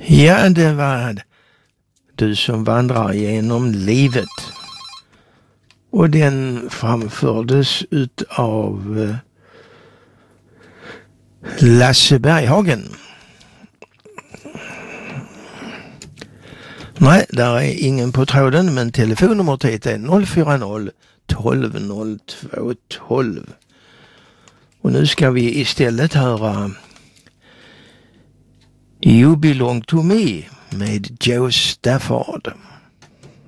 Ja, det var Du som vandrar genom livet. Och den framfördes utav Lasse Berghagen. Nej, där är ingen på tråden, men telefonnumret är 040 12 02 12. Och nu ska vi istället höra You Belong To Me med Joe Stafford.